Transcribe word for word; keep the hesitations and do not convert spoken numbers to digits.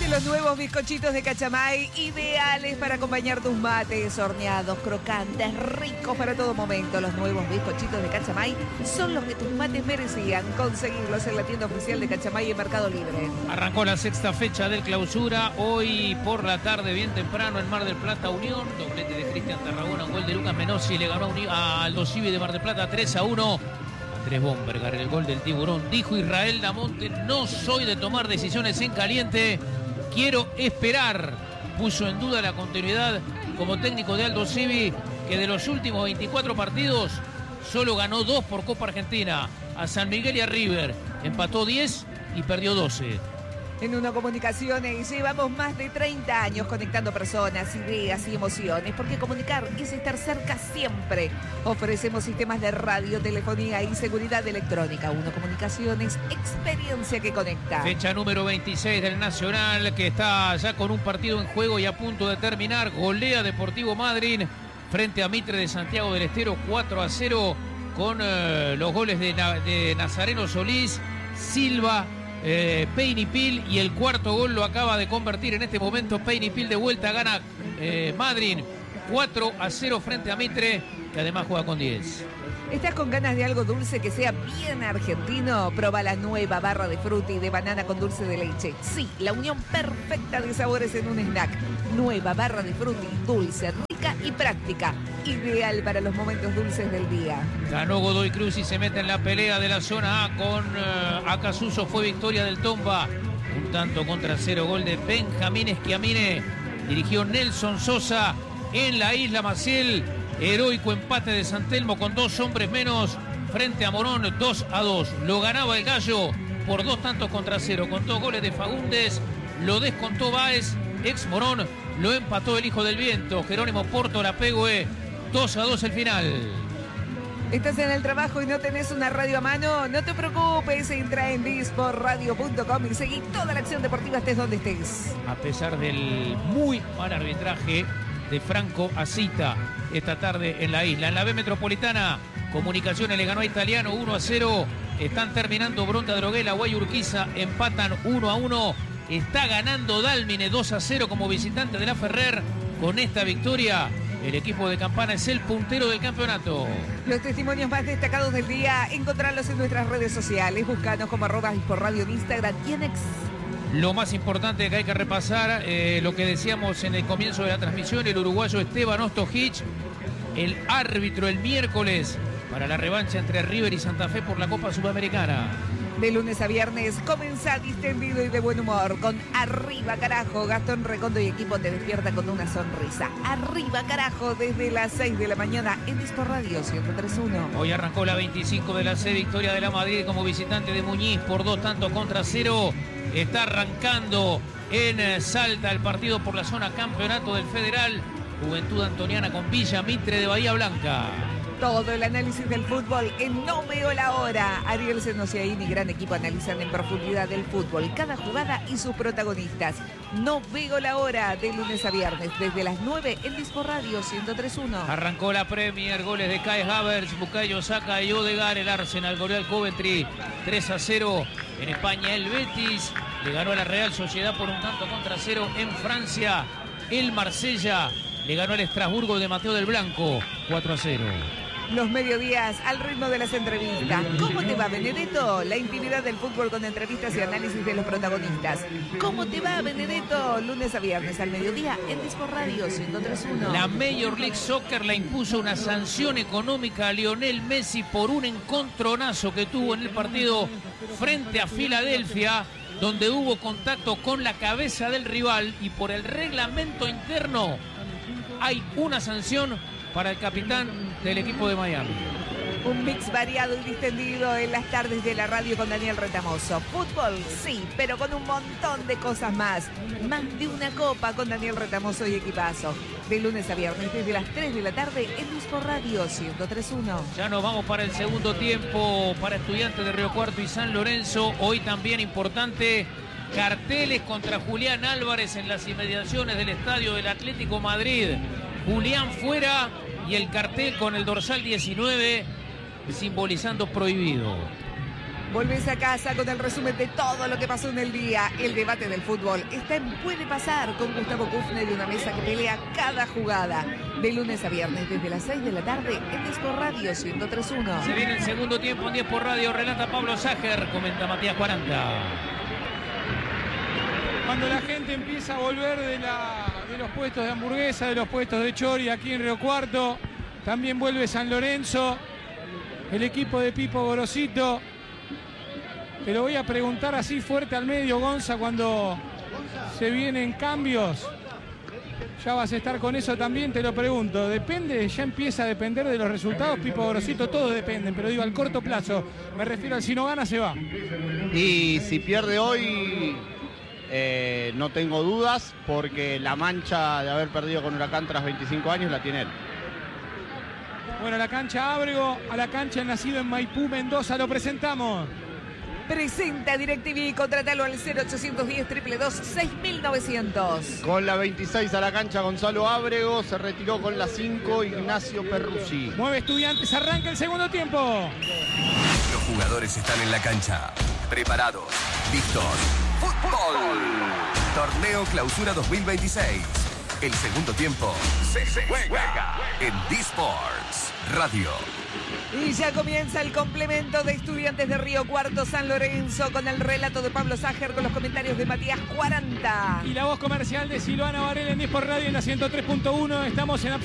Probaste los nuevos bizcochitos de Cachamay, ideales para acompañar tus mates, horneados, crocantes, ricos para todo momento. Los nuevos bizcochitos de Cachamay son los que tus mates merecían. Conseguirlos en la tienda oficial de Cachamay en Mercado Libre. Arrancó la sexta fecha del Clausura. Hoy por la tarde, bien temprano, en Mar del Plata, Unión. Doblete de Cristian Tarragona, un gol de Lucas Menossi. Le ganó a Aldo Civi de Mar del Plata tres a uno. Andrés Bombergar, el gol del Tiburón. Dijo Israel Damonte: no soy de tomar decisiones en caliente, quiero esperar. Puso en duda la continuidad como técnico de Aldo Civi, que de los últimos veinticuatro partidos solo ganó dos por Copa Argentina. A San Miguel y a River empató diez y perdió doce. En Uno Comunicaciones llevamos más de treinta años conectando personas, ideas y emociones, porque comunicar es estar cerca siempre. Ofrecemos sistemas de radio, telefonía y seguridad electrónica. Uno Comunicaciones, experiencia que conecta. Fecha número veintiséis del Nacional, que está ya con un partido en juego y a punto de terminar. Golea Deportivo Madryn frente a Mitre de Santiago del Estero cuatro a cero, con eh, los goles de, Na- de Nazareno Solís, Silva, Eh, Peynipil, y el cuarto gol lo acaba de convertir en este momento Peynipil. De vuelta gana eh, Madryn cuatro a cero frente a Mitre, que además juega con diez. ¿Estás con ganas de algo dulce que sea bien argentino? Proba la nueva barra de fruta y de banana con dulce de leche. Sí, la unión perfecta de sabores en un snack. Nueva barra de fruta y dulce, rica y práctica. Ideal para los momentos dulces del día. Ganó Godoy Cruz y se mete en la pelea de la zona A con uh, Acasuso. Fue victoria del Tomba. Un tanto contra cero, gol de Benjamín Schiamine. Dirigió Nelson Sosa en la Isla Maciel. Heroico empate de San Telmo con dos hombres menos frente a Morón, dos a dos. Lo ganaba el Gallo por dos tantos contra cero, con dos goles de Fagundes. Lo descontó Báez, ex Morón. Lo empató el hijo del viento, Jerónimo Porto Lapegue. dos a dos el final. ¿Estás en el trabajo y no tenés una radio a mano? No te preocupes, entra en disport radio punto com y seguí toda la acción deportiva estés donde estés. A pesar del muy mal arbitraje de Franco Asita esta tarde en la isla. En la B Metropolitana, Comunicaciones le ganó a Italiano uno a cero. Están terminando Bronta Droguela, Guayurquiza, empatan uno a uno. Está ganando Dálmine dos a cero como visitante de la Ferrer. Con esta victoria, el equipo de Campana es el puntero del campeonato. Los testimonios más destacados del día, encontrarlos en nuestras redes sociales. Búscanos como arroba por radio en Instagram y en X. Lo más importante que hay que repasar, eh, lo que decíamos en el comienzo de la transmisión, el uruguayo Esteban Ostojic, el árbitro el miércoles para la revancha entre River y Santa Fe por la Copa Sudamericana. De lunes a viernes, comenzá distendido y de buen humor con Arriba Carajo. Gastón Recondo y equipo te despierta con una sonrisa. Arriba Carajo, desde las seis de la mañana en Disport Radio ciento tres punto uno. Hoy arrancó la veinticinco de la C, victoria de la Madrid como visitante de Muñiz por dos tantos contra cero. Está arrancando en Salta el partido por la zona campeonato del Federal. Juventud Antoniana con Villa Mitre de Bahía Blanca. Todo el análisis del fútbol en No Veo la Hora. Ariel Senosiaín y gran equipo analizan en profundidad el fútbol, cada jugada y sus protagonistas. No Veo la Hora, de lunes a viernes, desde las nueve en Disport Radio ciento tres punto uno. Arrancó la Premier, goles de Kai Havertz, Bukayo Saka y Odegaard. El Arsenal goleó al Coventry tres a cero. En España el Betis le ganó a la Real Sociedad por un tanto contra cero. En Francia el Marsella le ganó al Estrasburgo de Mateo del Blanco cuatro a cero. Los mediodías al ritmo de las entrevistas. ¿Cómo te va, Benedetto? La intimidad del fútbol con entrevistas y análisis de los protagonistas. ¿Cómo te va, Benedetto? Lunes a viernes al mediodía en Disport Radio ciento tres punto uno. La Major League Soccer le impuso una sanción económica a Lionel Messi por un encontronazo que tuvo en el partido frente a Filadelfia, donde hubo contacto con la cabeza del rival, y por el reglamento interno hay una sanción para el capitán del equipo de Miami. Un mix variado y distendido en las tardes de la radio con Daniel Retamoso. Fútbol, sí, pero con un montón de cosas más. Más de una copa con Daniel Retamoso y equipazo. De lunes a viernes desde las tres de la tarde en Disport Radio ciento tres punto uno. Ya nos vamos para el segundo tiempo para Estudiantes de Río Cuarto y San Lorenzo. Hoy también importante, carteles contra Julián Álvarez en las inmediaciones del estadio del Atlético Madrid. Julián fuera y el cartel con el dorsal diecinueve simbolizando prohibido. Volvés a casa con el resumen de todo lo que pasó en el día. El debate del fútbol está en Puede Pasar con Gustavo Kufner y una mesa que pelea cada jugada. De lunes a viernes desde las seis de la tarde en Disco Radio ciento tres punto uno. Se viene el segundo tiempo en diez por radio. Relata Pablo Sager, comenta Matías cuarenta. Cuando la gente empieza a volver de, la, de los puestos de hamburguesa, de los puestos de chori aquí en Río Cuarto, también vuelve San Lorenzo, el equipo de Pipo Gorosito. Te lo voy a preguntar así fuerte al medio, Gonza, cuando se vienen cambios. Ya vas a estar con eso también, te lo pregunto. Depende, ya empieza a depender de los resultados, Pipo Gorosito, todos dependen, pero digo, al corto plazo, me refiero al si no gana, se va. Y si pierde hoy, eh, no tengo dudas, porque la mancha de haber perdido con Huracán tras veinticinco años la tiene él. Bueno, a la cancha Ábrego, a la cancha el nacido en Maipú, Mendoza, lo presentamos. Presenta DirecTV, contratalo al cero ochocientos diez, dos dos dos, seis mil novecientos. Con la veintiséis a la cancha Gonzalo Ábrego, se retiró con la cinco Ignacio Perruzzi. Mueve Estudiantes, arranca el segundo tiempo. Los jugadores están en la cancha, preparados, listos. ¡Fútbol! Torneo Clausura dos mil veintiséis. El segundo tiempo se juega en D-Sports Radio. Y ya comienza el complemento de Estudiantes de Río Cuarto San Lorenzo con el relato de Pablo Sager, con los comentarios de Matías cuarenta. Y la voz comercial de Silvana Varela en D-Sport Radio en la ciento tres punto uno. Estamos en